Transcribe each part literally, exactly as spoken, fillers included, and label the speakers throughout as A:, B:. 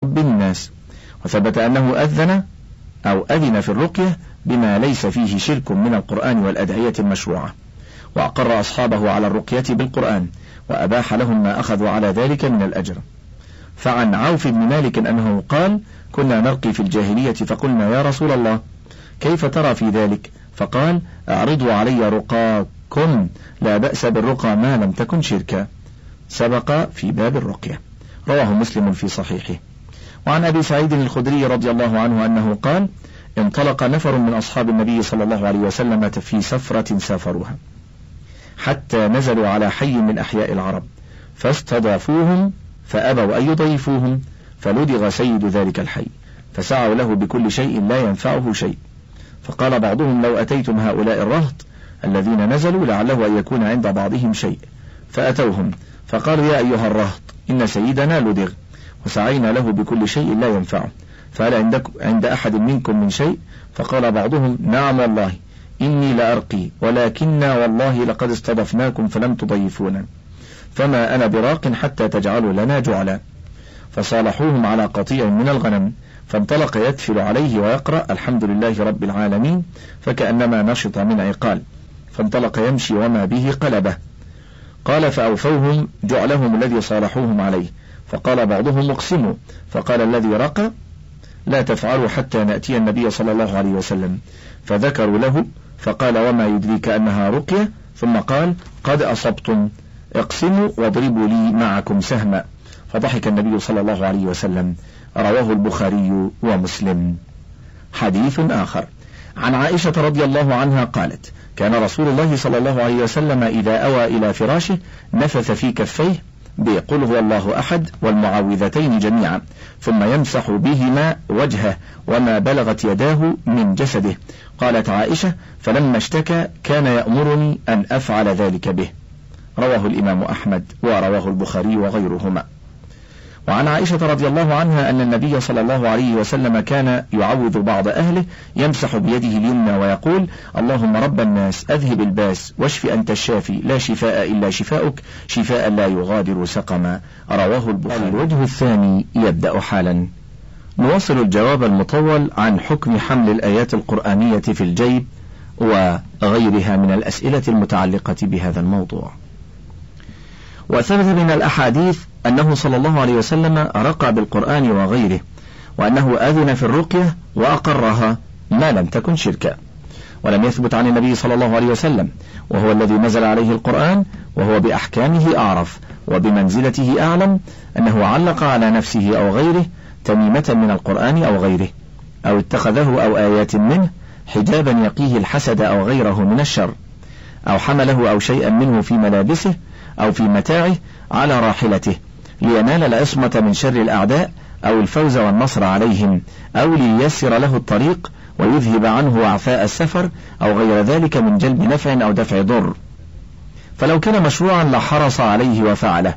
A: رب الناس. وثبت أنه أذن أو أذن في الرقية بما ليس فيه شرك من القرآن والأدعية المشروعة، وأقر أصحابه على الرقية بالقرآن، وأباح لهم ما أخذوا على ذلك من الأجر. فعن عوف بن مالك أنه قال: كنا نرقي في الجاهلية فقلنا يا رسول الله كيف ترى في ذلك؟ فقال: أعرضوا علي رقاكم، لا بأس بالرقى ما لم تكن شركا. سبق في باب الرقية. رواه مسلم في صحيحه. وعن أبي سعيد الخدري رضي الله عنه أنه قال: انطلق نفر من أصحاب النبي صلى الله عليه وسلم في سفرة سافروها حتى نزلوا على حي من أحياء العرب، فاستضافوهم فأبوا أن يضيفوهم، فلدغ سيد ذلك الحي، فسعوا له بكل شيء لا ينفعه شيء. فقال بعضهم: لو أتيتم هؤلاء الرهط الذين نزلوا لعله أن يكون عند بعضهم شيء. فأتوهم فقالوا: يا أيها الرهط إن سيدنا لدغ وسعينا له بكل شيء لا ينفعه، فهل عندك عند أحد منكم من شيء؟ فقال بعضهم: نعم والله إني لأرقي، ولكننا والله لقد استضفناكم فلم تضيفونا، فما أنا براق حتى تجعلوا لنا جعلا. فصالحوهم على قطيع من الغنم، فانطلق يدفل عليه ويقرأ الحمد لله رب العالمين، فكأنما نشط من عقال، فانطلق يمشي وما به قلبه. قال: فأوفوهم جعلهم الذي صالحوهم عليه، فقال بعضهم: اقسموا. فقال الذي رقى: لا تفعلوا حتى نأتي النبي صلى الله عليه وسلم. فذكروا له، فقال: وما يدريك أنها رقية؟ ثم قال: قد أصبتم، اقسموا واضربوا لي معكم سهما. فضحك النبي صلى الله عليه وسلم. رواه البخاري ومسلم. حديث آخر عن عائشة رضي الله عنها قالت: كان رسول الله صلى الله عليه وسلم إذا أوى إلى فراشه نفث في كفيه بقل هو الله أحد والمعوذتين جميعا، ثم يمسح بهما وجهه وما بلغت يداه من جسده. قالت عائشة: فلما اشتكى كان يأمرني أن أفعل ذلك به. رواه الإمام أحمد ورواه البخاري وغيرهما. وعن عائشة رضي الله عنها أن النبي صلى الله عليه وسلم كان يعوذ بعض أهله يمسح بيده اليمنى ويقول: اللهم رب الناس أذهب الباس واشف أنت الشافي لا شفاء إلا شفاؤك شفاء لا يغادر سقما. رواه البخاري. الوجه الثاني يبدأ حالا. نواصل الجواب المطول عن حكم حمل الآيات القرآنية في الجيب وغيرها من الأسئلة المتعلقة بهذا الموضوع. وثبت من الأحاديث أنه صلى الله عليه وسلم رقى بالقرآن وغيره، وأنه أذن في الرقية وأقرها ما لم تكن شركا. ولم يثبت عن النبي صلى الله عليه وسلم، وهو الذي نزل عليه القرآن وهو بأحكامه أعرف وبمنزلته أعلم، أنه علق على نفسه أو غيره تميمة من القرآن أو غيره، أو اتخذه أو آيات منه حجابا يقيه الحسد أو غيره من الشر، أو حمله أو شيئا منه في ملابسه أو في متاعه على راحلته لينال العصمة من شر الأعداء أو الفوز والنصر عليهم، أو لييسر له الطريق ويذهب عنه وعثاء السفر أو غير ذلك من جلب نفع أو دفع ضر. فلو كان مشروعا لحرص عليه وفعله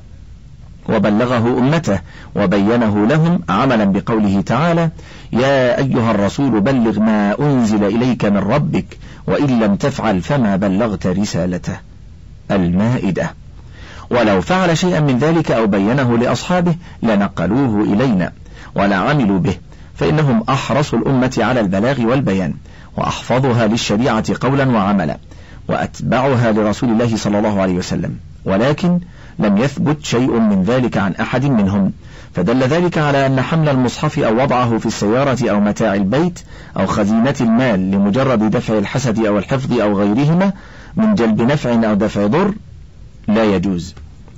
A: وبلغه أمته وبينه لهم عملا بقوله تعالى: يا أيها الرسول بلغ ما أنزل إليك من ربك وإن لم تفعل فما بلغت رسالته. المائدة. ولو فعل شيئا من ذلك أو بينه لأصحابه لنقلوه إلينا ولا عملوا به، فإنهم أحرص الأمة على البلاغ والبيان وأحفظها للشريعة قولا وعملا وأتبعها لرسول الله صلى الله عليه وسلم، ولكن لم يثبت شيء من ذلك عن أحد منهم، فدل ذلك على أن حمل المصحف أو وضعه في السيارة أو متاع البيت أو خزينة المال لمجرد دفع الحسد أو الحفظ أو غيرهما من جلب نفع أو دفع ضر لا يجوز.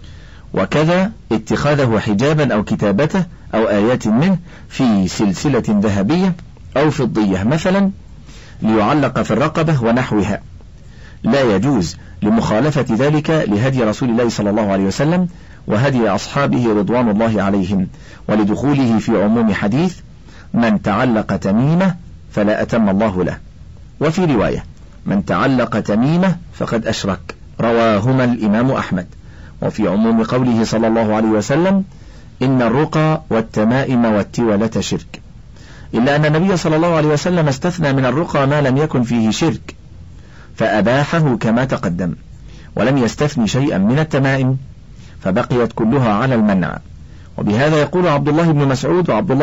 A: وكذا اتخاذه حجابا أو كتابته أو آيات منه في سلسلة ذهبية أو فضية مثلا ليعلق في الرقبة ونحوها لا يجوز، لمخالفة ذلك لهدي رسول الله صلى الله عليه وسلم وهدي أصحابه رضوان الله عليهم، ولدخوله في عموم حديث: من تعلق تميمة فلا أتم الله له. وفي رواية: من تعلق تميمة فقد أشرك. رواهما الإمام أحمد. وفي عموم قوله صلى الله عليه وسلم: إن الرقى والتمائم والتولة شرك، إلا أن النبي صلى الله عليه وسلم استثنى من الرقى ما لم يكن فيه شرك فأباحه كما تقدم، ولم يستثني شيئا من التمائم فبقيت كلها على المنع. وبهذا يقول عبد الله بن مسعود وعبد الله